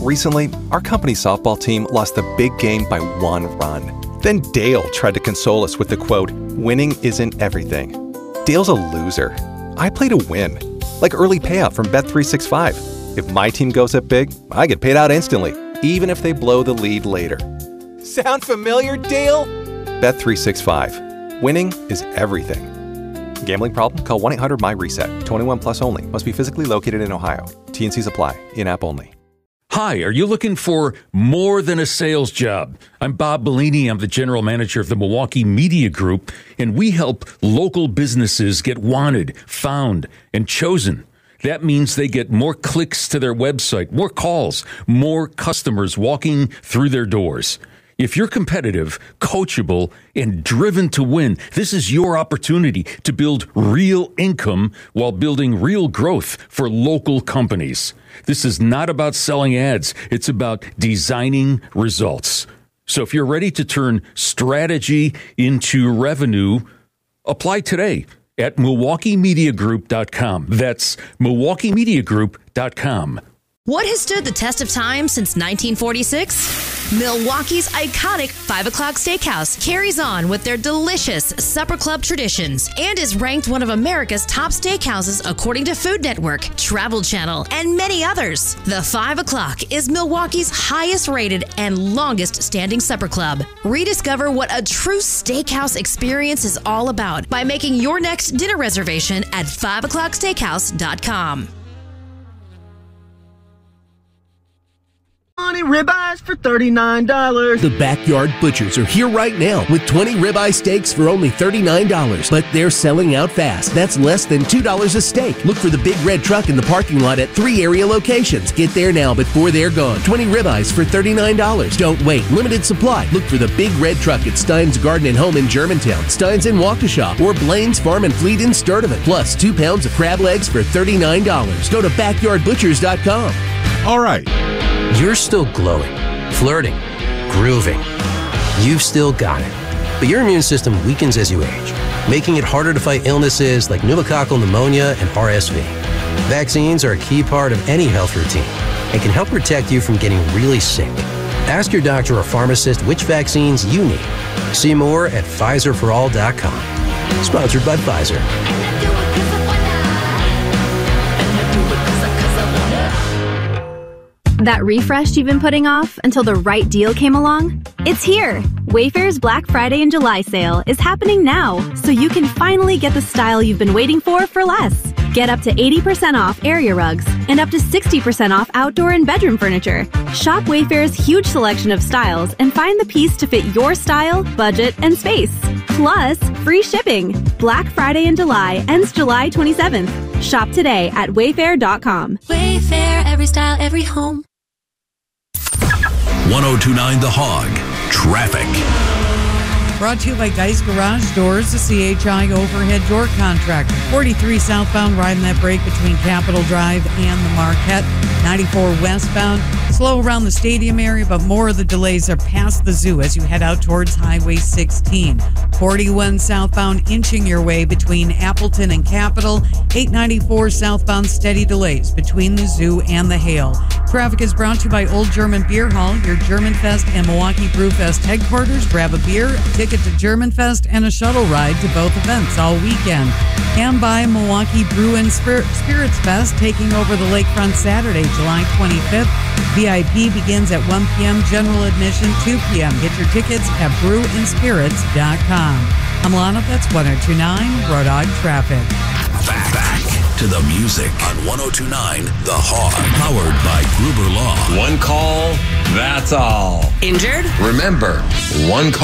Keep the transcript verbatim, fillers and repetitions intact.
Recently, our company's softball team lost the big game by one run. Then Dale tried to console us with the quote, "Winning isn't everything." Dale's a loser. I play to win. Like early payout from Bet three sixty-five. If my team goes up big, I get paid out instantly, even if they blow the lead later. Sound familiar, Dale? Bet three sixty-five. Winning is everything. Gambling problem? Call one eight hundred M Y reset. twenty-one plus only. Must be physically located in Ohio. T and Cs apply. In-app only. Hi, are you looking for more than a sales job? I'm Bob Bellini. I'm the general manager of the Milwaukee Media Group, and we help local businesses get wanted, found, and chosen. That means they get more clicks to their website, more calls, more customers walking through their doors. If you're competitive, coachable, and driven to win, this is your opportunity to build real income while building real growth for local companies. This is not about selling ads. It's about designing results. So if you're ready to turn strategy into revenue, apply today at Milwaukee Media Group dot com. That's Milwaukee Media Group dot com. What has stood the test of time since nineteen forty-six? Milwaukee's iconic five o'clock Steakhouse carries on with their delicious supper club traditions and is ranked one of America's top steakhouses according to Food Network, Travel Channel, and many others. The five o'clock is Milwaukee's highest rated and longest standing supper club. Rediscover what a true steakhouse experience is all about by making your next dinner reservation at five o'clock steakhouse dot com. twenty ribeyes for thirty-nine dollars. The Backyard Butchers are here right now with twenty ribeye steaks for only thirty-nine dollars. But they're selling out fast. That's less than two dollars a steak. Look for the big red truck in the parking lot at three area locations. Get there now before they're gone. twenty ribeyes for thirty-nine dollars. Don't wait. Limited supply. Look for the big red truck at Stein's Garden and Home in Germantown, Stein's in Waukesha, or Blaine's Farm and Fleet in Sturtevant. Plus two pounds of crab legs for thirty-nine dollars. Go to backyard butchers dot com. All right. You're still glowing, flirting, grooving. You've still got it. But your immune system weakens as you age, making it harder to fight illnesses like pneumococcal pneumonia and R S V. Vaccines are a key part of any health routine and can help protect you from getting really sick. Ask your doctor or pharmacist which vaccines you need. See more at Pfizer for all dot com. Sponsored by Pfizer. That refresh you've been putting off until the right deal came along? It's here! Wayfair's Black Friday and July sale is happening now, so you can finally get the style you've been waiting for for less. Get up to eighty percent off area rugs and up to sixty percent off outdoor and bedroom furniture. Shop Wayfair's huge selection of styles and find the piece to fit your style, budget, and space. Plus, free shipping. Black Friday in July ends July twenty-seventh. Shop today at wayfair dot com. Wayfair, every style, every home. one oh two point nine The Hog. Traffic. Brought to you by Geist Garage Doors, the C H I overhead door contractor. forty-three southbound, riding that break between Capitol Drive and the Marquette. ninety-four westbound, slow around the stadium area, but more of the delays are past the zoo as you head out towards Highway sixteen. forty-one southbound, inching your way between Appleton and Capitol. eight ninety-four southbound, steady delays between the zoo and the Hale. Traffic is brought to you by Old German Beer Hall, your German Fest and Milwaukee Brew Fest headquarters. Grab a beer, a ticket to German Fest, and a shuttle ride to both events all weekend. And by Milwaukee Brew and Spir- Spirits Fest, taking over the lakefront Saturday, July twenty-fifth. V I P begins at one p.m., general admission two p.m. Get your tickets at brew and spirits dot com. I'm Lana, that's one oh two point nine Road Dog Traffic. Back, back to the music on one oh two point nine The Hog, powered by Gruber Law. One call, that's all. Injured? Remember, one call.